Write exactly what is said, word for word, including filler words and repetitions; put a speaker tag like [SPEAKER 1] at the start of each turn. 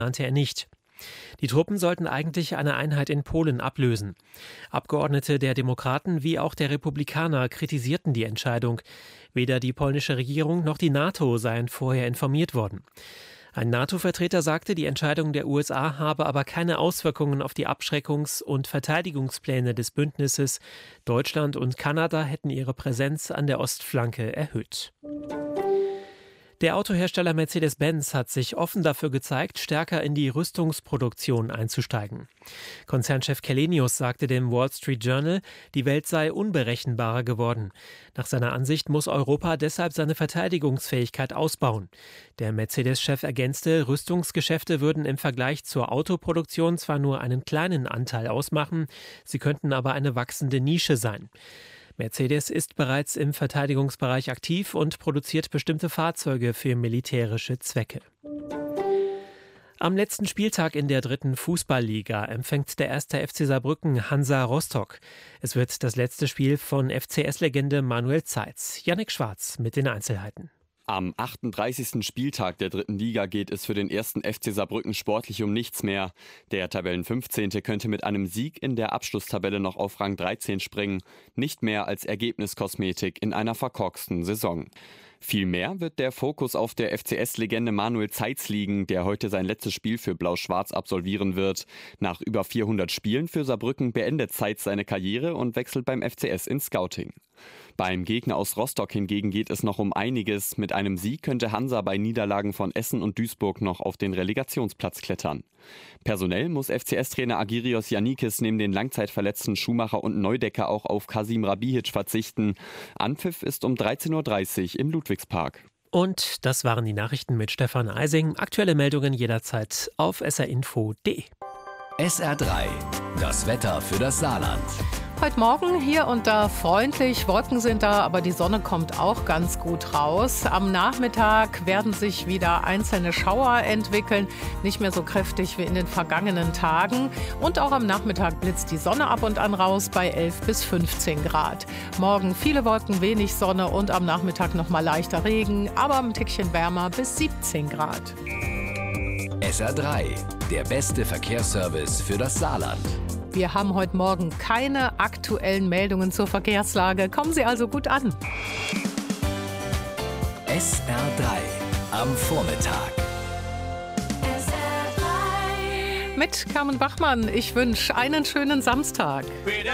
[SPEAKER 1] nannte er nicht. Die Truppen sollten eigentlich eine Einheit in Polen ablösen. Abgeordnete der Demokraten wie auch der Republikaner kritisierten die Entscheidung. Weder die polnische Regierung noch die NATO seien vorher informiert worden. Ein NATO-Vertreter sagte, die Entscheidung der U S A habe aber keine Auswirkungen auf die Abschreckungs- und Verteidigungspläne des Bündnisses. Deutschland und Kanada hätten ihre Präsenz an der Ostflanke erhöht. Der Autohersteller Mercedes-Benz hat sich offen dafür gezeigt, stärker in die Rüstungsproduktion einzusteigen. Konzernchef Källenius sagte dem Wall Street Journal, die Welt sei unberechenbarer geworden. Nach seiner Ansicht muss Europa deshalb seine Verteidigungsfähigkeit ausbauen. Der Mercedes-Chef ergänzte, Rüstungsgeschäfte würden im Vergleich zur Autoproduktion zwar nur einen kleinen Anteil ausmachen, sie könnten aber eine wachsende Nische sein. Mercedes ist bereits im Verteidigungsbereich aktiv und produziert bestimmte Fahrzeuge für militärische Zwecke. Am letzten Spieltag in der dritten Fußballliga empfängt der erste F C Saarbrücken Hansa Rostock. Es wird das letzte Spiel von F C S-Legende Manuel Zeitz. Jannik Schwarz mit den Einzelheiten.
[SPEAKER 2] Am achtunddreißigsten Spieltag der dritten Liga geht es für den ersten F C Saarbrücken sportlich um nichts mehr. Der Tabellenfünfzehnte könnte mit einem Sieg in der Abschlusstabelle noch auf Rang dreizehn springen. Nicht mehr als Ergebniskosmetik in einer verkorksten Saison. Vielmehr wird der Fokus auf der F C S-Legende Manuel Zeitz liegen, der heute sein letztes Spiel für Blau-Schwarz absolvieren wird. Nach über vierhundert Spielen für Saarbrücken beendet Zeitz seine Karriere und wechselt beim F C S ins Scouting. Beim Gegner aus Rostock hingegen geht es noch um einiges. Mit einem Sieg könnte Hansa bei Niederlagen von Essen und Duisburg noch auf den Relegationsplatz klettern. Personell muss F C S-Trainer Agirios Yannikis neben den Langzeitverletzten Schumacher und Neudecker auch auf Kasim Rabihic verzichten. Anpfiff ist um dreizehn Uhr dreißig im Ludwigspark.
[SPEAKER 1] Und das waren die Nachrichten mit Stefan Eising. Aktuelle Meldungen jederzeit auf s r info punkt d e.
[SPEAKER 3] S R drei, das Wetter für das Saarland.
[SPEAKER 4] Heute Morgen hier und da freundlich, Wolken sind da, aber die Sonne kommt auch ganz gut raus. Am Nachmittag werden sich wieder einzelne Schauer entwickeln, nicht mehr so kräftig wie in den vergangenen Tagen. Und auch am Nachmittag blitzt die Sonne ab und an raus bei elf bis fünfzehn Grad. Morgen viele Wolken, wenig Sonne und am Nachmittag noch mal leichter Regen, aber ein Tickchen wärmer bis siebzehn Grad.
[SPEAKER 3] S R drei, der beste Verkehrsservice für das Saarland.
[SPEAKER 4] Wir haben heute Morgen keine aktuellen Meldungen zur Verkehrslage. Kommen Sie also gut an.
[SPEAKER 3] S R drei am Vormittag.
[SPEAKER 4] S R drei mit Carmen Bachmann. Ich wünsche einen schönen Samstag.